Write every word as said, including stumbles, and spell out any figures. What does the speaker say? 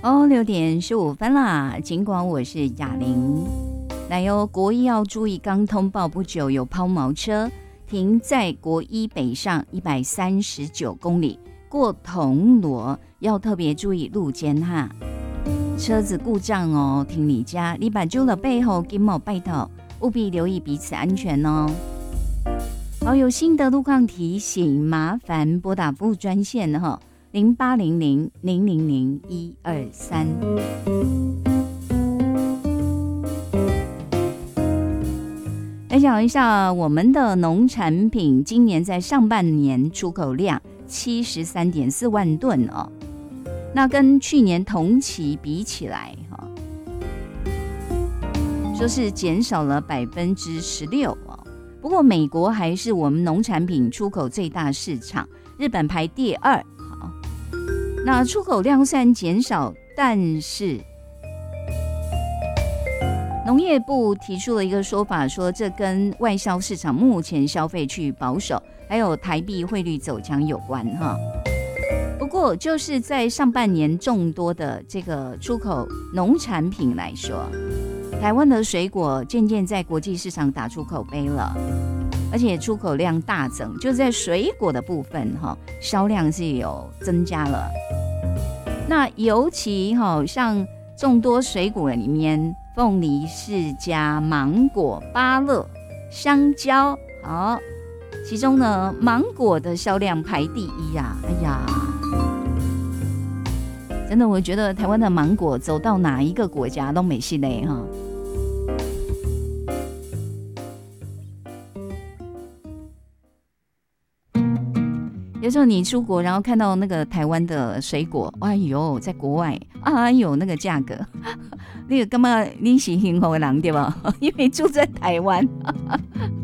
哦，六点十五分啦。尽管我是雅玲，来哟，国一要注意，刚通报不久有抛锚车停在国一北上一百三十九公里，过铜锣要特别注意路肩哈。车子故障哦，停你家，你把揪了背后金毛拜托，务必留意彼此安全哦。好，有新的路况提醒，麻烦拨打服务专线哈。零八零零零零零一二三。来讲一下我们的农产品，今年在上半年出口量七十三点四万吨哦，那跟去年同期比起来哈，说是减少了百分之十六哦。不过美国还是我们农产品出口最大市场，日本排第二。那出口量虽然减少，但是农业部提出了一个说法，说这跟外销市场目前消费趋于保守，还有台币汇率走强有关哈。不过就是在上半年众多的这个出口农产品来说，台湾的水果渐渐在国际市场打出口碑了，而且出口量大增，就在水果的部分哈，销量是有增加了。那尤其哈，像众多水果里面，凤梨、释迦、芒果、芭乐、香蕉，好，其中呢，芒果的销量排第一啊！哎呀，真的，我觉得台湾的芒果走到哪一个国家都美系嘞哈。有时候你出国，然后看到那个台湾的水果，哎呦，在国外，哎呦，那个价格，那个干嘛你是幸福的人对吧？因为住在台湾。